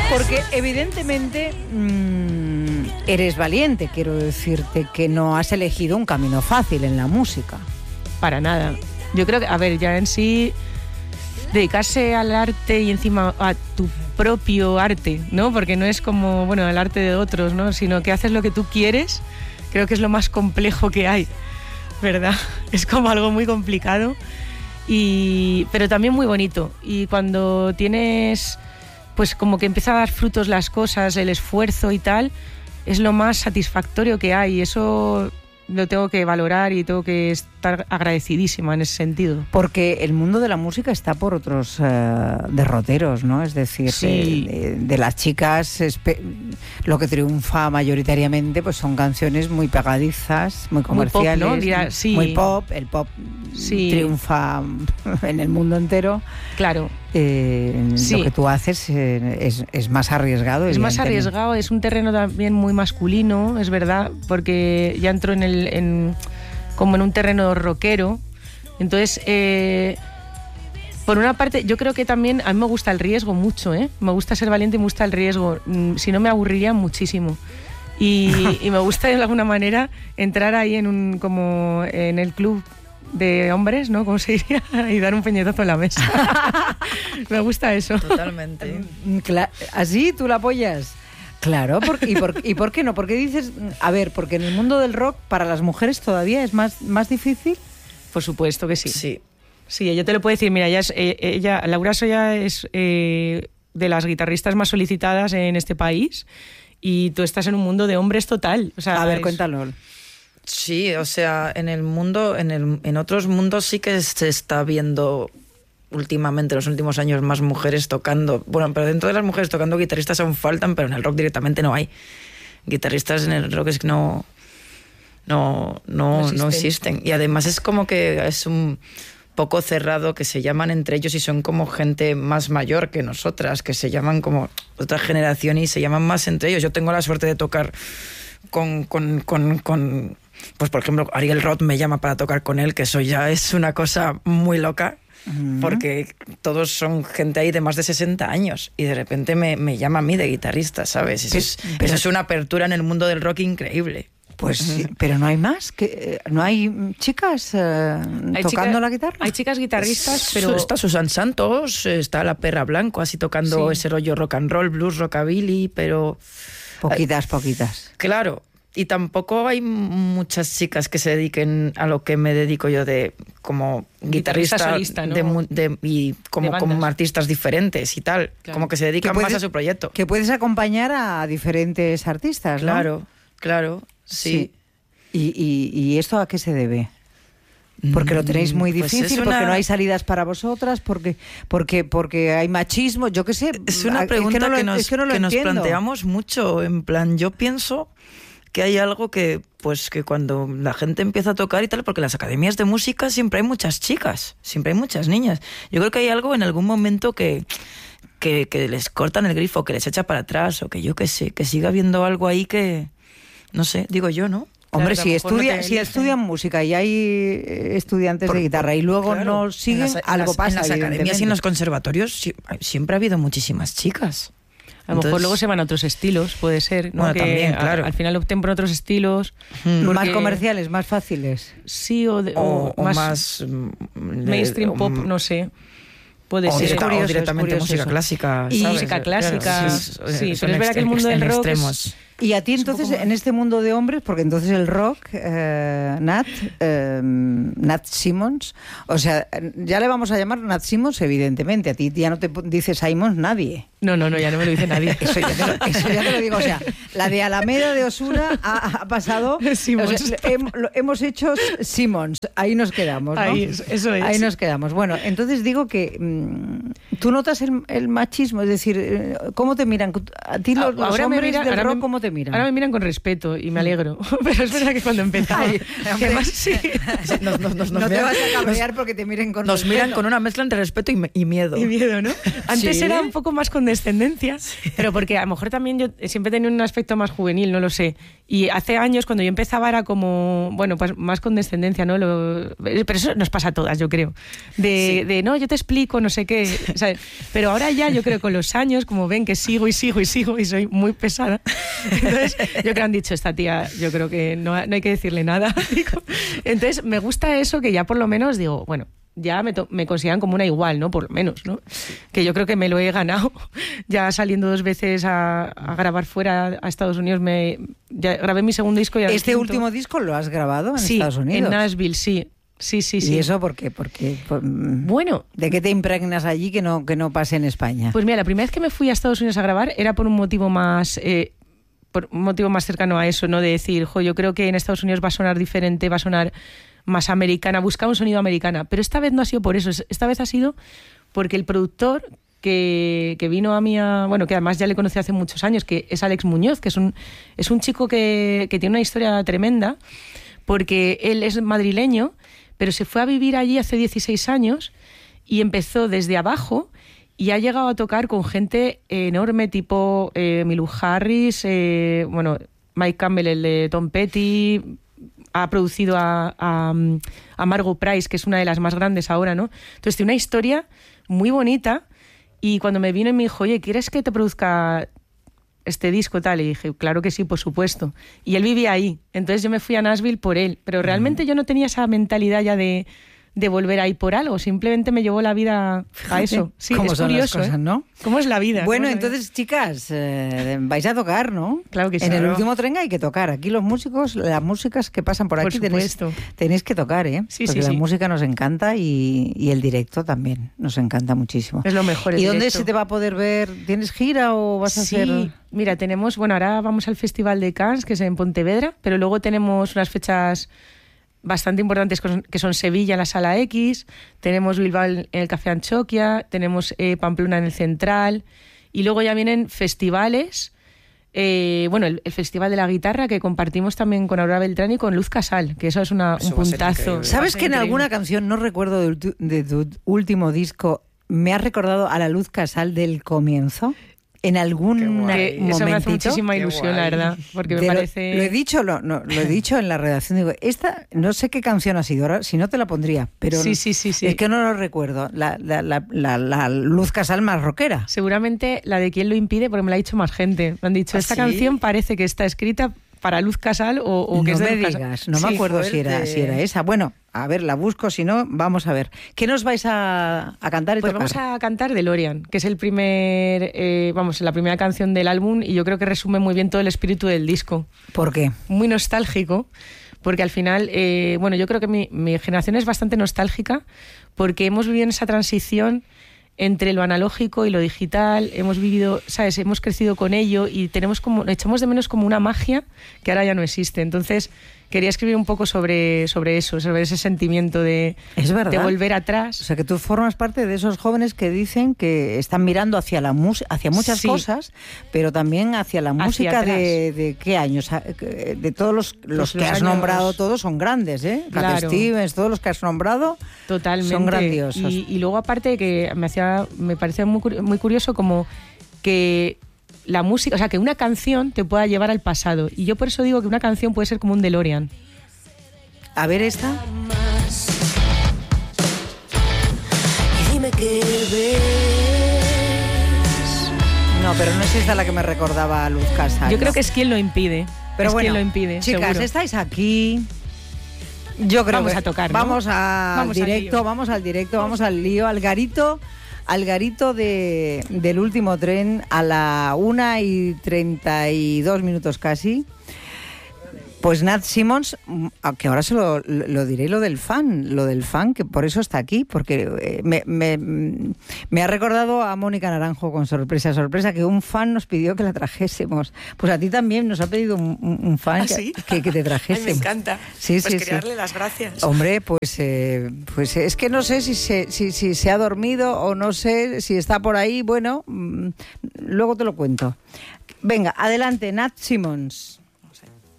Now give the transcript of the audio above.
Porque evidentemente eres valiente, quiero decirte que no has elegido un camino fácil en la música. Para nada. Yo creo que, a ver, ya en sí, dedicarse al arte y encima a tu propio arte, ¿no? Porque no es como, bueno, el arte de otros, ¿no? Sino que haces lo que tú quieres, creo que es lo más complejo que hay, ¿verdad? Es como algo muy complicado, pero también muy bonito. Y cuando tienes, pues como que empieza a dar frutos las cosas, el esfuerzo y tal, es lo más satisfactorio que hay. Y eso lo tengo que valorar y tengo que estar agradecidísima en ese sentido. Porque el mundo de la música está por otros derroteros, ¿no? Es decir, sí. de las chicas, lo que triunfa mayoritariamente pues son canciones muy pegadizas, muy comerciales, muy pop, ¿no? Sí. Muy pop. El pop sí. triunfa en el mundo entero. Claro. Sí. Lo que tú haces es más arriesgado. Es más arriesgado, es un terreno también muy masculino, es verdad, porque ya entro como en un terreno rockero. Entonces, por una parte, yo creo que también a mí me gusta el riesgo mucho, me gusta ser valiente y me gusta el riesgo. Si no, me aburriría muchísimo. Y me gusta de alguna manera entrar ahí como en el club de hombres, ¿no? ¿Cómo se diría? Y dar un puñetazo en la mesa. Me gusta eso. Totalmente. ¿Así tú la apoyas? Claro, ¿y por qué no? Porque dices, a ver, porque en el mundo del rock para las mujeres todavía es más difícil. Por supuesto que sí. Sí. Sí, ella te lo puede decir. Mira, Laura Soya es de las guitarristas más solicitadas en este país y tú estás en un mundo de hombres total. O sea, a ver, cuéntalo. Sí, o sea, en el mundo, en otros mundos sí que se está viendo últimamente, los últimos años, más mujeres tocando. Bueno, pero dentro de las mujeres tocando, guitarristas aún faltan, pero en el rock directamente no hay. Guitarristas en el rock es que no existen. Y además es como que es un poco cerrado, que se llaman entre ellos y son como gente más mayor que nosotras, que se llaman como otra generación y se llaman más entre ellos. Yo tengo la suerte de tocar con pues por ejemplo, Ariel Roth me llama para tocar con él, que eso ya es una cosa muy loca, porque todos son gente ahí de más de 60 años y de repente me llama a mí de guitarrista, ¿sabes? Eso es una apertura en el mundo del rock increíble. Pues sí, pero no hay más, no hay chicas tocando la guitarra. Hay chicas guitarristas, pero está Susan Santos, está la Perra Blanco, así tocando ese rollo rock and roll, blues, rockabilly, pero poquitas. Claro. Y tampoco hay muchas chicas que se dediquen a lo que me dedico yo, de como guitarrista solista, ¿no? Y como artistas diferentes y tal, claro. Como que se dedican más a su proyecto. Que puedes acompañar a diferentes artistas, ¿no? Claro, sí. ¿Y esto a qué se debe? Porque lo tenéis muy difícil, porque no hay salidas para vosotras, porque hay machismo, yo qué sé. Es una pregunta que nos planteamos mucho, en plan, yo pienso que hay algo que cuando la gente empieza a tocar y tal, porque en las academias de música siempre hay muchas chicas, siempre hay muchas niñas. Yo creo que hay algo en algún momento que les cortan el grifo, que les echa para atrás, o que yo qué sé, que siga habiendo algo ahí que, no sé, digo yo, ¿no? Hombre, si estudian música y hay estudiantes de guitarra y luego no siguen, algo pasa. En las academias y en los conservatorios siempre ha habido muchísimas chicas. A lo mejor luego se van a otros estilos, puede ser, ¿no? Bueno, que también, claro. Al final opten por otros estilos. Más comerciales, más fáciles. Sí, o más mainstream pop, no sé. Puede ser. O directamente música clásica. Y música clásica. Sí, pero es verdad que el mundo del rock Y a ti entonces, en este mundo de hombres, porque entonces el rock, Nat Simmons, o sea, ya le vamos a llamar Nat Simmons, evidentemente. A ti ya no te dice Simons nadie. No, ya no me lo dice nadie. Eso ya te lo digo. O sea, la de Alameda de Osuna ha pasado. O sea, hemos hecho Simmons. Ahí nos quedamos, ¿no? Eso es. Ahí nos quedamos. Bueno, entonces digo que tú notas el machismo, es decir, ¿cómo te miran? A ti los hombres del rock, ¿cómo te te miran? Ahora me miran con respeto y me alegro. Pero es verdad que cuando empezaba... sí. No te vas a cabrear porque te miren con Nos respeto. miran con una mezcla entre respeto y miedo. Y miedo, ¿no? Antes ¿Sí? era un poco más condescendencia, pero porque a lo mejor también yo siempre tenía un aspecto más juvenil, no lo sé. Y hace años, cuando yo empezaba, era como, bueno, pues más condescendencia, ¿no? Pero eso nos pasa a todas, yo creo. De no, yo te explico, no sé qué. ¿Sabes? Pero ahora ya, yo creo que con los años, como ven que sigo y soy muy pesada, entonces yo creo que han dicho, esta tía, yo creo que no hay que decirle nada. Entonces me gusta eso, que ya por lo menos digo, bueno, ya me consideran como una igual, ¿no? Por lo menos, ¿no? Que yo creo que me lo he ganado. Ya saliendo 2 veces a grabar fuera a Estados Unidos, ya grabé mi segundo disco. ¿Este último disco lo has grabado en Estados Unidos? Sí, en Nashville, sí. Sí. ¿Y eso por qué? Bueno, ¿de qué te impregnas allí que no pase en España? Pues mira, la primera vez que me fui a Estados Unidos a grabar era por un motivo más cercano a eso, ¿no? De decir, yo creo que en Estados Unidos va a sonar diferente, va a sonar más americana, buscar un sonido americana. Pero esta vez no ha sido por eso, esta vez ha sido porque el productor que vino a mí, que además ya le conocí hace muchos años, que es Alex Muñoz, que es un chico que tiene una historia tremenda, porque él es madrileño, pero se fue a vivir allí hace 16 años y empezó desde abajo y ha llegado a tocar con gente enorme, tipo Emmylou Harris, Mike Campbell, el de Tom Petty, ha producido a Margo Price, que es una de las más grandes ahora, ¿no? Entonces tiene una historia muy bonita y cuando me vino y me dijo, oye, ¿quieres que te produzca este disco tal? Y dije, claro que sí, por supuesto. Y él vivía ahí, entonces yo me fui a Nashville por él, pero realmente yo no tenía esa mentalidad ya de volver ahí por algo, simplemente me llevó la vida a eso. Sí, ¿cómo es son curioso, las cosas, ¿no? ¿Cómo es la vida? Bueno, entonces, chicas, vais a tocar, ¿no? Claro que sí. En el Claro. último tren hay que tocar. Aquí los músicos, las músicas que pasan por aquí tenéis que tocar, ¿eh? Sí, porque la sí. música nos encanta y el directo también nos encanta muchísimo. Es lo mejor. ¿Y dónde directo. se te va a poder ver? ¿Tienes gira o vas a hacer...? Sí, mira, ahora vamos al Festival de Cannes, que es en Pontevedra, pero luego tenemos unas fechas bastante importantes que son Sevilla en la Sala X, tenemos Bilbao en el Café Anchoquia, tenemos Pamplona en el Central, y luego ya vienen festivales, el Festival de la Guitarra, que compartimos también con Aurora Beltrán y con Luz Casal, que eso es un puntazo. ¿Sabes que en alguna canción, no recuerdo de tu último disco, me ha recordado a la Luz Casal del comienzo? En algún momentito. Eso me hace muchísima ilusión, la verdad, porque me parece... Lo he dicho en la redacción, digo, esta, no sé qué canción ha sido, ahora si no te la pondría, pero sí. es que no lo recuerdo, la Luz Casal más rockera. Seguramente la de ¿Quién lo impide? Porque me la ha dicho más gente. Me han dicho, esta canción parece que está escrita para Luz Casal o que no es de me Luz digas, Casal. no me acuerdo si fuerte. era esa. Bueno, a ver, la busco, si no, vamos a ver. ¿Qué nos vais a cantar y Pues tocar? vamos a cantar DeLorean, que es la primera canción del álbum y yo creo que resume muy bien todo el espíritu del disco. ¿Por qué? Muy nostálgico, porque al final, yo creo que mi generación es bastante nostálgica porque hemos vivido en esa transición entre lo analógico y lo digital, hemos vivido, ¿sabes? Hemos crecido con ello y echamos de menos como una magia que ahora ya no existe. Entonces, quería escribir un poco sobre eso, sobre ese sentimiento de volver atrás. O sea, que tú formas parte de esos jóvenes que dicen que están mirando hacia muchas cosas, pero también hacia la música de ¿qué años? De todos los que has nombrado, todos son grandes, ¿eh? Claro. Cat Stevens, todos los que has nombrado totalmente son grandiosos. Y luego, aparte, que me parecía muy curioso como que la música, o sea, que una canción te pueda llevar al pasado. Y yo por eso digo que una canción puede ser como un DeLorean. A ver esta. Y dime qué ves. No, pero no es esta la que me recordaba a Luz Casal. Yo creo que es Quien lo impide. Pero es bueno, Quien lo impide, chicas, seguro. estáis aquí. Yo creo Vamos que a tocar, ¿no? vamos al directo, vamos al lío, al garito del último tren a la 1:32 casi. Pues Nat Simmons, aunque ahora se lo diré, lo del fan, que por eso está aquí, porque me ha recordado a Mónica Naranjo con sorpresa, que un fan nos pidió que la trajésemos. Pues a ti también nos ha pedido un fan que te trajésemos. Ay, me encanta. Sí, pues quería darle las gracias. Hombre, pues es que no sé si se ha dormido o no sé si está por ahí. Bueno, luego te lo cuento. Venga, adelante, Nat Simmons.